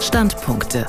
Standpunkte.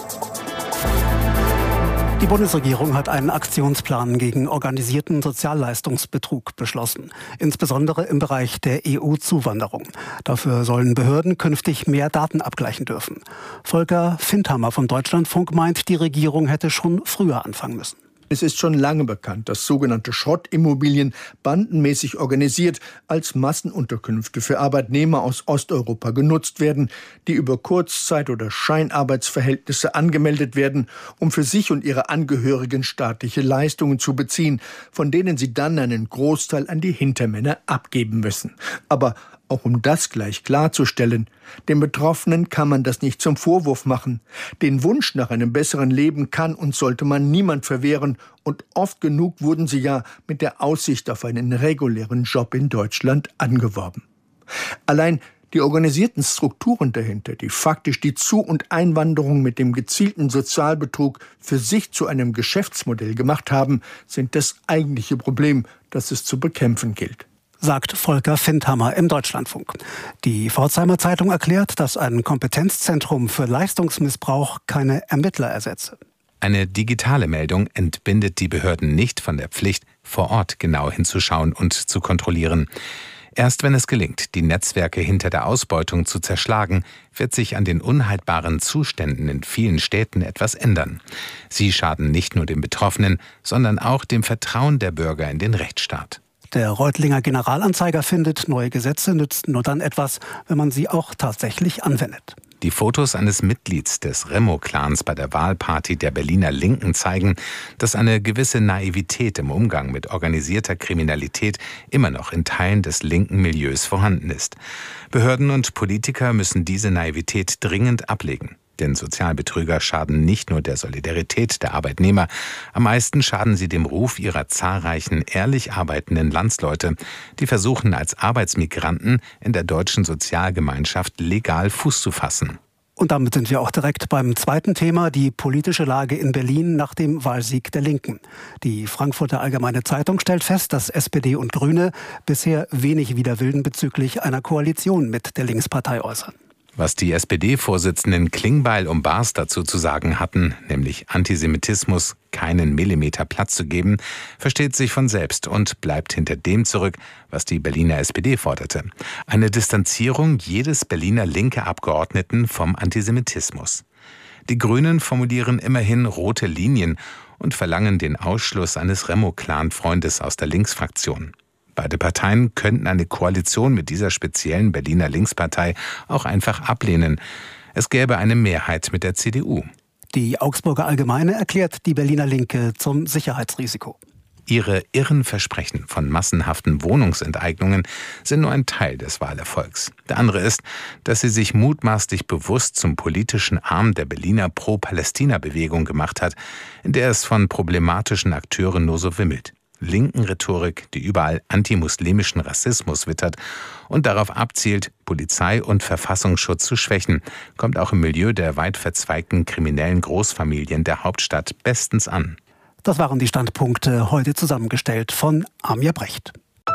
Die Bundesregierung hat einen Aktionsplan gegen organisierten Sozialleistungsbetrug beschlossen, insbesondere im Bereich der EU-Zuwanderung. Dafür sollen Behörden künftig mehr Daten abgleichen dürfen. Volker Findhammer vom Deutschlandfunk meint, die Regierung hätte schon früher anfangen müssen. Es ist schon lange bekannt, dass sogenannte Schrottimmobilien bandenmäßig organisiert als Massenunterkünfte für Arbeitnehmer aus Osteuropa genutzt werden, die über Kurzzeit- oder Scheinarbeitsverhältnisse angemeldet werden, um für sich und ihre Angehörigen staatliche Leistungen zu beziehen, von denen sie dann einen Großteil an die Hintermänner abgeben müssen. Aber auch um das gleich klarzustellen, den Betroffenen kann man das nicht zum Vorwurf machen. Den Wunsch nach einem besseren Leben kann und sollte man niemand verwehren. Und oft genug wurden sie ja mit der Aussicht auf einen regulären Job in Deutschland angeworben. Allein die organisierten Strukturen dahinter, die faktisch die Zu- und Einwanderung mit dem gezielten Sozialbetrug für sich zu einem Geschäftsmodell gemacht haben, sind das eigentliche Problem, das es zu bekämpfen gilt, sagt Volker Findhammer im Deutschlandfunk. Die Pforzheimer Zeitung erklärt, dass ein Kompetenzzentrum für Leistungsmissbrauch keine Ermittler ersetze. Eine digitale Meldung entbindet die Behörden nicht von der Pflicht, vor Ort genau hinzuschauen und zu kontrollieren. Erst wenn es gelingt, die Netzwerke hinter der Ausbeutung zu zerschlagen, wird sich an den unhaltbaren Zuständen in vielen Städten etwas ändern. Sie schaden nicht nur den Betroffenen, sondern auch dem Vertrauen der Bürger in den Rechtsstaat. Der Reutlinger Generalanzeiger findet, neue Gesetze nützen nur dann etwas, wenn man sie auch tatsächlich anwendet. Die Fotos eines Mitglieds des Remo-Clans bei der Wahlparty der Berliner Linken zeigen, dass eine gewisse Naivität im Umgang mit organisierter Kriminalität immer noch in Teilen des linken Milieus vorhanden ist. Behörden und Politiker müssen diese Naivität dringend ablegen. Denn Sozialbetrüger schaden nicht nur der Solidarität der Arbeitnehmer, am meisten schaden sie dem Ruf ihrer zahlreichen ehrlich arbeitenden Landsleute, die versuchen, als Arbeitsmigranten in der deutschen Sozialgemeinschaft legal Fuß zu fassen. Und damit sind wir auch direkt beim zweiten Thema, die politische Lage in Berlin nach dem Wahlsieg der Linken. Die Frankfurter Allgemeine Zeitung stellt fest, dass SPD und Grüne bisher wenig Widerwillen bezüglich einer Koalition mit der Linkspartei äußern. Was die SPD-Vorsitzenden Klingbeil und Baas dazu zu sagen hatten, nämlich Antisemitismus keinen Millimeter Platz zu geben, versteht sich von selbst und bleibt hinter dem zurück, was die Berliner SPD forderte. Eine Distanzierung jedes Berliner linke Abgeordneten vom Antisemitismus. Die Grünen formulieren immerhin rote Linien und verlangen den Ausschluss eines Remo-Clan-Freundes aus der Linksfraktion. Beide Parteien könnten eine Koalition mit dieser speziellen Berliner Linkspartei auch einfach ablehnen. Es gäbe eine Mehrheit mit der CDU. Die Augsburger Allgemeine erklärt die Berliner Linke zum Sicherheitsrisiko. Ihre irren Versprechen von massenhaften Wohnungsenteignungen sind nur ein Teil des Wahlerfolgs. Der andere ist, dass sie sich mutmaßlich bewusst zum politischen Arm der Berliner Pro-Palästina-Bewegung gemacht hat, in der es von problematischen Akteuren nur so wimmelt. Linken Rhetorik, die überall antimuslimischen Rassismus wittert und darauf abzielt, Polizei und Verfassungsschutz zu schwächen, kommt auch im Milieu der weit verzweigten kriminellen Großfamilien der Hauptstadt bestens an. Das waren die Standpunkte, heute zusammengestellt von Amir Brecht.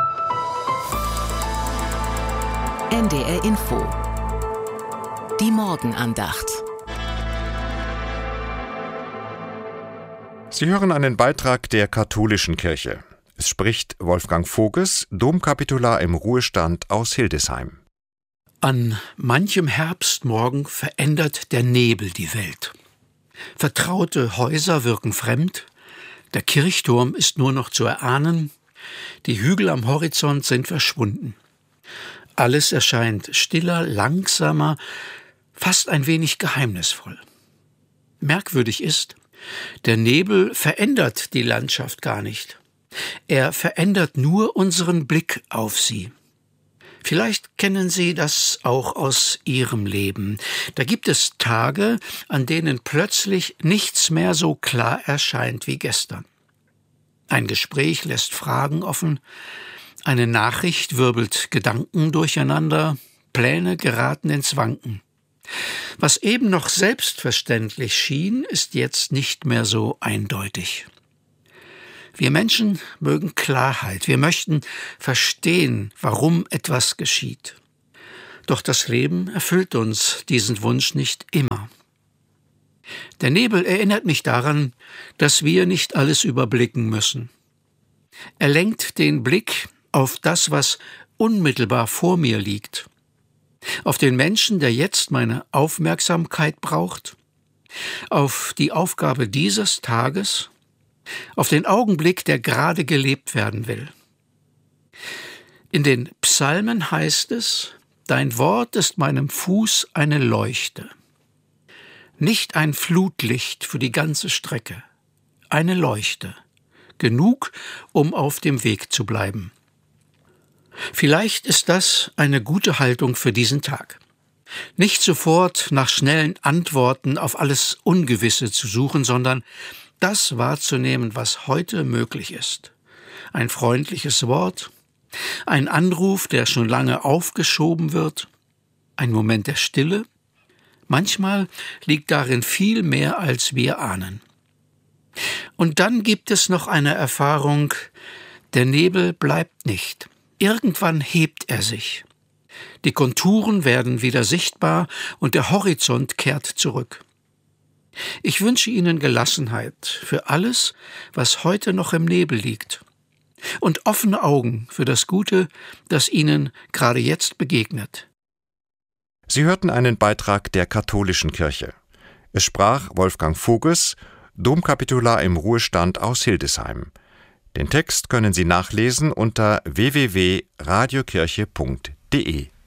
NDR Info. Die Morgenandacht. Sie hören einen Beitrag der Katholischen Kirche. Es spricht Wolfgang Voges, Domkapitular im Ruhestand aus Hildesheim. An manchem Herbstmorgen verändert der Nebel die Welt. Vertraute Häuser wirken fremd, der Kirchturm ist nur noch zu erahnen, die Hügel am Horizont sind verschwunden. Alles erscheint stiller, langsamer, fast ein wenig geheimnisvoll. Merkwürdig ist, der Nebel verändert die Landschaft gar nicht. Er verändert nur unseren Blick auf sie. Vielleicht kennen Sie das auch aus Ihrem Leben. Da gibt es Tage, an denen plötzlich nichts mehr so klar erscheint wie gestern. Ein Gespräch lässt Fragen offen, eine Nachricht wirbelt Gedanken durcheinander, Pläne geraten ins Wanken. Was eben noch selbstverständlich schien, ist jetzt nicht mehr so eindeutig. Wir Menschen mögen Klarheit, wir möchten verstehen, warum etwas geschieht. Doch das Leben erfüllt uns diesen Wunsch nicht immer. Der Nebel erinnert mich daran, dass wir nicht alles überblicken müssen. Er lenkt den Blick auf das, was unmittelbar vor mir liegt, auf den Menschen, der jetzt meine Aufmerksamkeit braucht, auf die Aufgabe dieses Tages, auf den Augenblick, der gerade gelebt werden will. In den Psalmen heißt es: Dein Wort ist meinem Fuß eine Leuchte. Nicht ein Flutlicht für die ganze Strecke, eine Leuchte, genug, um auf dem Weg zu bleiben. Vielleicht ist das eine gute Haltung für diesen Tag. Nicht sofort nach schnellen Antworten auf alles Ungewisse zu suchen, sondern das wahrzunehmen, was heute möglich ist. Ein freundliches Wort, ein Anruf, der schon lange aufgeschoben wird, ein Moment der Stille. Manchmal liegt darin viel mehr, als wir ahnen. Und dann gibt es noch eine Erfahrung: Der Nebel bleibt nicht. Irgendwann hebt er sich. Die Konturen werden wieder sichtbar und der Horizont kehrt zurück. Ich wünsche Ihnen Gelassenheit für alles, was heute noch im Nebel liegt, und offene Augen für das Gute, das Ihnen gerade jetzt begegnet. Sie hörten einen Beitrag der Katholischen Kirche. Es sprach Wolfgang Voges, Domkapitular im Ruhestand aus Hildesheim. Den Text können Sie nachlesen unter www.radiokirche.de.